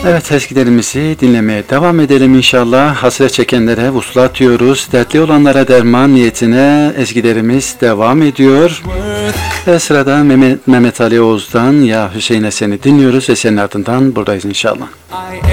Evet, ezgilerimizi dinlemeye devam edelim inşallah. Hasret çekenlere vuslat diyoruz. Dertli olanlara derman niyetine ezgilerimiz devam ediyor. Ve sırada Mehmet Ali Oğuz'dan Ya Hüseyin'e seni dinliyoruz ve senin ardından buradayız inşallah.